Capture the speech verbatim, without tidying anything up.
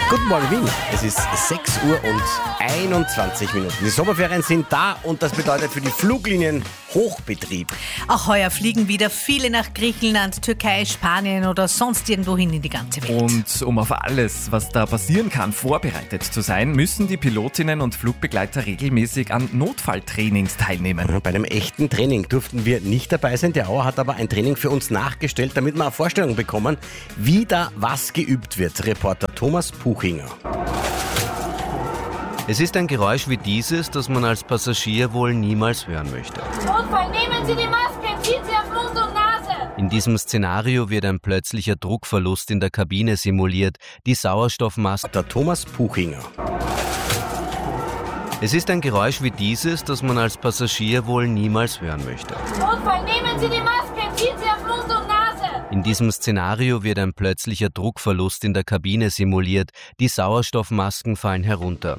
Guten Morgen Wien, es ist sechs Uhr und einundzwanzig Minuten. Die Sommerferien sind da und das bedeutet für die Fluglinien Hochbetrieb. Auch heuer fliegen wieder viele nach Griechenland, Türkei, Spanien oder sonst irgendwohin in die ganze Welt. Und um auf alles, was da passieren kann, vorbereitet zu sein, müssen die Pilotinnen und Flugbegleiter regelmäßig an Notfalltrainings teilnehmen. Bei einem echten Training durften wir nicht dabei sein. Der Auer hat aber ein Training für uns nachgestellt, damit wir eine Vorstellung bekommen, wie da was geübt wird. Reporter Thomas Puchinger. Es ist ein Geräusch wie dieses, das man als Passagier wohl niemals hören möchte. Notfall, nehmen Sie die Maske, ziehen Sie auf Mund und Nase. In diesem Szenario wird ein plötzlicher Druckverlust in der Kabine simuliert, die Sauerstoffmaske. Der Thomas Puchinger. Es ist ein Geräusch wie dieses, das man als Passagier wohl niemals hören möchte. Notfall, nehmen Sie die Maske, ziehen Sie auf Mund und Nase. In diesem Szenario wird ein plötzlicher Druckverlust in der Kabine simuliert, die Sauerstoffmasken fallen herunter.